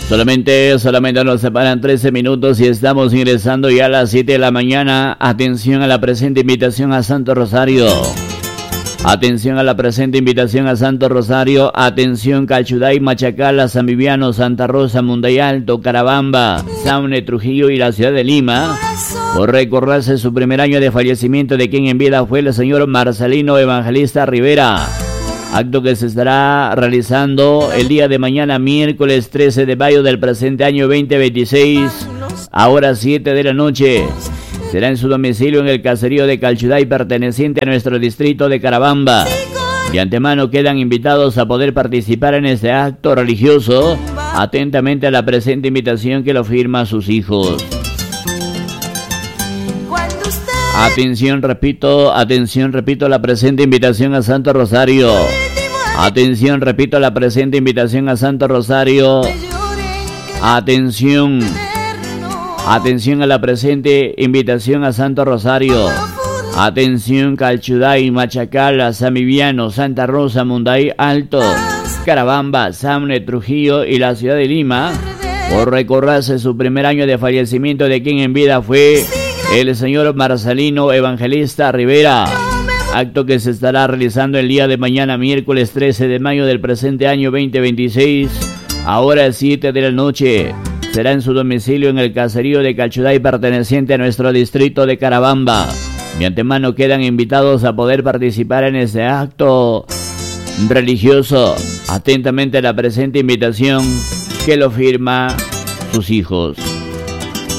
Solamente nos separan 13 minutos y estamos ingresando ya a las 7 de la mañana. Atención a la presente invitación a Santo Rosario. Atención a la presente invitación a Santo Rosario. Atención Calchuday, Machacala, San Viviano, Santa Rosa, Munday Alto, Carabamba, Saune, Trujillo y la ciudad de Lima. Por recordarse su primer año de fallecimiento de quien en vida fue el señor Marcelino Evangelista Rivera. Acto que se estará realizando el día de mañana, miércoles 13 de mayo del presente año 2026, a horas 7 de la noche. Será en su domicilio en el caserío de Calchuday, perteneciente a nuestro distrito de Carabamba. De antemano quedan invitados a poder participar en este acto religioso. Atentamente a la presente invitación que lo firma a sus hijos. Atención, repito, la presente invitación a Santo Rosario. Atención, repito, la presente invitación a Santo Rosario. Atención a la presente invitación a Santo Rosario. Atención Calchuday, Machacala, San Viviano, Santa Rosa, Munday Alto, Carabamba, Saune, Trujillo y la ciudad de Lima. Por recordarse su primer año de fallecimiento de quien en vida fue el señor Marcelino Evangelista Rivera. Acto que se estará realizando el día de mañana, miércoles 13 de mayo del presente año 2026, a horas 7 de la noche. Será en su domicilio en el caserío de Calchuday, perteneciente a nuestro distrito de Carabamba. De antemano quedan invitados a poder participar en este acto religioso. Atentamente a la presente invitación que lo firma sus hijos.